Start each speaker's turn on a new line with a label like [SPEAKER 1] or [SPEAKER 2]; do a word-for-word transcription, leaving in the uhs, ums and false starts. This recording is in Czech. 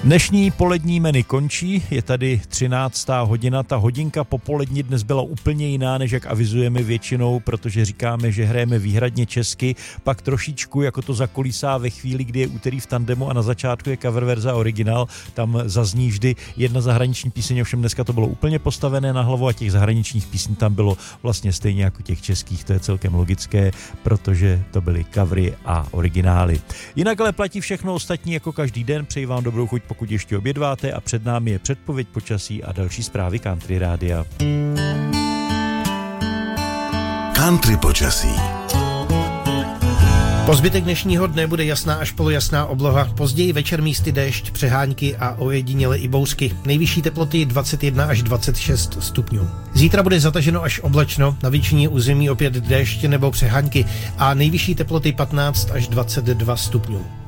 [SPEAKER 1] Dnešní polední menu končí, je tady třináctá hodina, ta hodinka popolední dnes byla úplně jiná, než jak avizujeme většinou, protože říkáme, že hrajeme výhradně česky, pak trošičku jako to zakolísá ve chvíli, kdy je úterý v tandemu a na začátku je cover verze a originál, tam zazní vždy jedna zahraniční píseň, ovšem dneska to bylo úplně postavené na hlavu a těch zahraničních písní tam bylo vlastně stejně jako těch českých, to je celkem logické, protože to byly covery a originály. Jinak ale platí všechno ostatní jako každý den, přeji vám dobrou chuť, pokud ještě obědváte, a před námi je předpověď počasí a další zprávy Country Rádia.
[SPEAKER 2] Country počasí.
[SPEAKER 3] Po zbytek dnešního dne bude jasná až polojasná obloha, později večer místy déšť, přehánky a ojediněle i bouřky. Nejvyšší teploty dvacet jedna až dvacet šest stupňů. Zítra bude zataženo až oblačno, na většině území opět déšť nebo přehánky a nejvyšší teploty patnáct až dvacet dva stupňů.